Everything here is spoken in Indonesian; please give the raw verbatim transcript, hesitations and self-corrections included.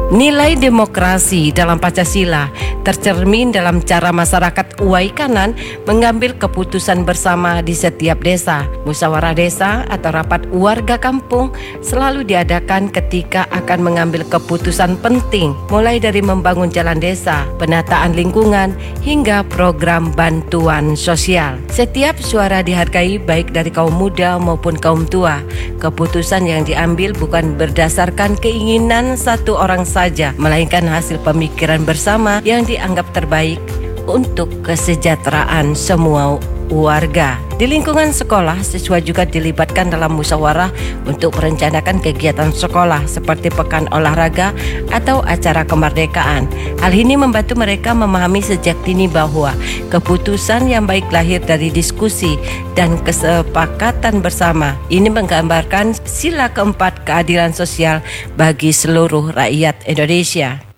Nilai demokrasi dalam Pancasila tercermin dalam cara masyarakat Uwaikanan mengambil keputusan bersama di setiap desa. Musyawarah desa atau rapat warga kampung selalu diadakan ketika akan mengambil keputusan penting, mulai dari membangun jalan desa, penataan lingkungan, hingga program bantuan sosial. Setiap suara dihargai baik dari kaum muda maupun kaum tua. Keputusan yang diambil bukan berdasarkan keinginan satu orang saja, melainkan hasil pemikiran bersama yang dianggap terbaik untuk kesejahteraan semua warga. Di lingkungan sekolah, siswa juga dilibatkan dalam musyawarah untuk merencanakan kegiatan sekolah seperti pekan olahraga atau acara kemerdekaan. Hal ini membantu mereka memahami sejak dini bahwa keputusan yang baik lahir dari diskusi dan kesepakatan bersama. Ini menggambarkan sila keempat keadilan sosial bagi seluruh rakyat Indonesia.